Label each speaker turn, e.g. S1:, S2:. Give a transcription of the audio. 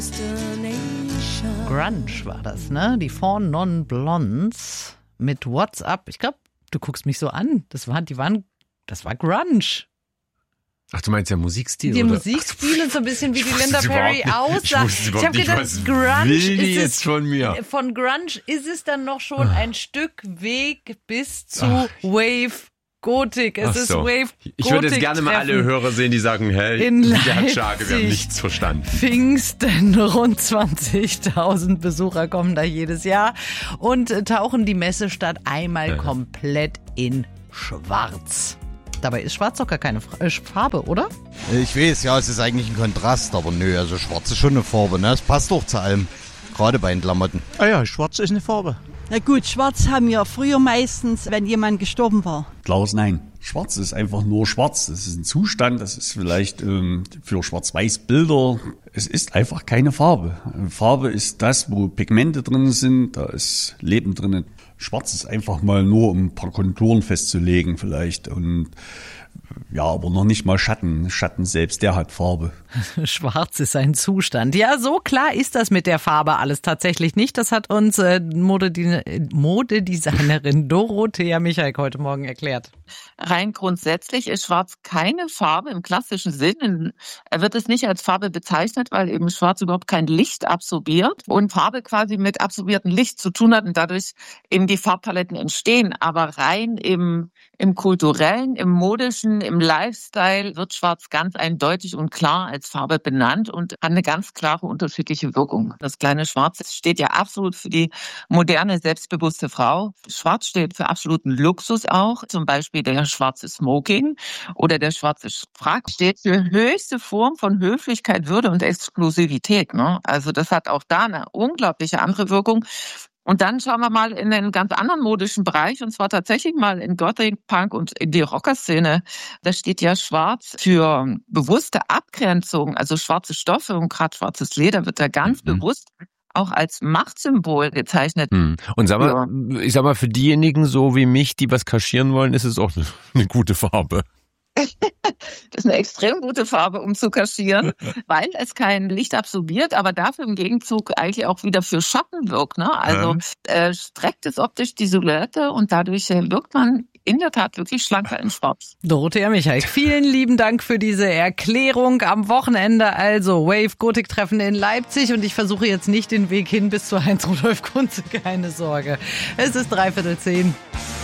S1: Grunge war das, ne? Die Four Non Blondes mit What's Up. Ich glaube, du guckst mich so an. Das war Grunge.
S2: Ach, du meinst ja Musikstil,
S1: Der
S2: oder?
S1: Musikstil und so ein bisschen wie die Linda Perry aussah.
S2: Ich habe
S1: gedacht,
S2: was
S1: Grunge
S2: will die
S1: ist
S2: jetzt
S1: es,
S2: von mir?
S1: von Grunge ist es dann noch schon ein Stück Weg bis zu Wave Gothic. Es ist Wave Gothic.
S2: Ich würde jetzt gerne mal alle Hörer sehen, die sagen, hey, der hat Schage, wir haben nichts verstanden.
S1: Pfingsten, rund 20.000 Besucher kommen da jedes Jahr und tauchen die Messestadt einmal komplett in Schwarz. Dabei ist Schwarz doch gar keine Farbe, oder?
S3: Ich weiß, ja, es ist eigentlich ein Kontrast, aber nö, also schwarz ist schon eine Farbe, ne? Es passt doch zu allem, gerade bei den Klamotten.
S4: Ah ja, schwarz ist eine Farbe.
S5: Na gut, schwarz haben wir früher meistens, wenn jemand gestorben war.
S6: Klaus, nein. Schwarz ist einfach nur schwarz. Das ist ein Zustand, das ist vielleicht für Schwarz-Weiß-Bilder. Es ist einfach keine Farbe. Farbe ist das, wo Pigmente drin sind, da ist Leben drin. Schwarz ist einfach mal nur, um ein paar Konturen festzulegen vielleicht und ja, aber noch nicht mal Schatten. Schatten selbst, der hat Farbe.
S1: Schwarz ist ein Zustand. Ja, so klar ist das mit der Farbe alles tatsächlich nicht. Das hat uns Modedesignerin Dorothea Michalk heute Morgen erklärt.
S7: Rein grundsätzlich ist Schwarz keine Farbe im klassischen Sinn. Er wird es nicht als Farbe bezeichnet, weil eben Schwarz überhaupt kein Licht absorbiert und Farbe quasi mit absorbiertem Licht zu tun hat und dadurch eben die Farbpaletten entstehen. Aber rein im kulturellen, im modischen, im Lifestyle wird Schwarz ganz eindeutig und klar als Farbe benannt und hat eine ganz klare unterschiedliche Wirkung. Das kleine Schwarz steht ja absolut für die moderne, selbstbewusste Frau. Schwarz steht für absoluten Luxus auch, zum Beispiel der schwarze Smoking oder der schwarze Frack steht für höchste Form von Höflichkeit, Würde und Exklusivität. Ne? Also das hat auch da eine unglaubliche andere Wirkung. Und dann schauen wir mal in einen ganz anderen modischen Bereich, und zwar tatsächlich mal in Gothic, Punk und in die Rockerszene. Da steht ja Schwarz für bewusste Abgrenzung, also schwarze Stoffe und gerade schwarzes Leder wird da ganz bewusst auch als Machtsymbol gezeichnet.
S2: Und ich sag mal, für diejenigen so wie mich, die was kaschieren wollen, ist es auch eine gute Farbe.
S7: Das ist eine extrem gute Farbe, um zu kaschieren, weil es kein Licht absorbiert, aber dafür im Gegenzug eigentlich auch wieder für Schatten wirkt. Ne? Also streckt es optisch die Silhouette und dadurch wirkt man in der Tat wirklich schlanker in Schwarz.
S1: Dorothea Michalk, vielen lieben Dank für diese Erklärung. Am Wochenende also Wave Gothic Treffen in Leipzig und ich versuche jetzt nicht den Weg hin bis zu Heinz Rudolf Kunze, keine Sorge. Es ist 9:45.